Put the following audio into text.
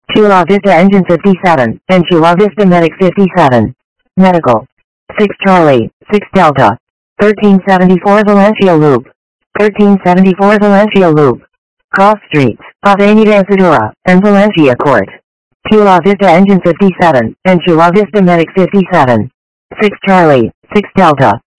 Chula Vista Engine 57, and Chula Vista Medic 57. Medical. 6 Charlie, 6 Delta. 1374 Valencia Loop. 1374 Valencia Loop. Cross streets, Avenida Isadora, and Valencia Court. Chula Vista Engine 57, and Chula Vista Medic 57. 6 Charlie, 6 Delta.